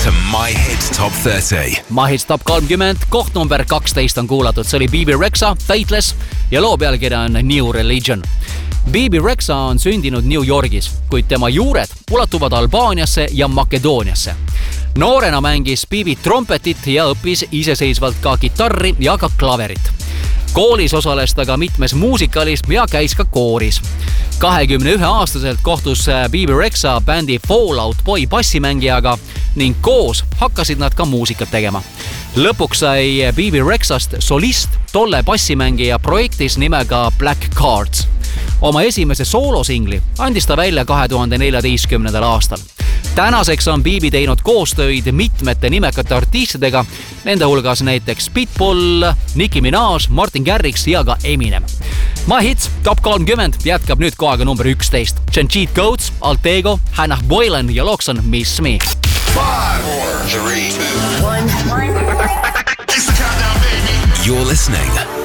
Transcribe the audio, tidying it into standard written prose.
to My Hit Top 30. My Hit Top 30, koht number 12 on kuulatud. See oli Bebe Rexha, Fateless ja loo pealkirja on New Religion. Bebe Rexha on sündinud New Yorgis, kuid tema juured ulatuvad Albaaniasse ja Makedooniasse. Noorena mängis Bebe trompetit ja õppis iseseisvalt ka kitarri ja ka klaverit. Koolis osales ta ka mitmes muusikalis ja käis ka kooris. 21-aastaselt kohtus Bebe Rexha bändi Fall Out Boy bassimängijaga ning koos hakkasid nad ka muusikat tegema. Lõpuks sai Bebe Rexhast solist tolle bassimängija projektis nimega Black Cards. Oma esimese soolosingli andis ta välja 2014. aastal. Tänaseks on Bebe teinud koostöid mitmete nimekate artistidega, nende hulgas näiteks Pitbull, Nicki Minaj, Martin Garrix ja ka Eminem. My Hits Top 30 jätkab nüüd kohaga number 11. Cheat Codes, Altego, Hannah Boylan ja looks on Miss Me. 5, 4, 3, 2, 1. It's the countdown, baby. You're listening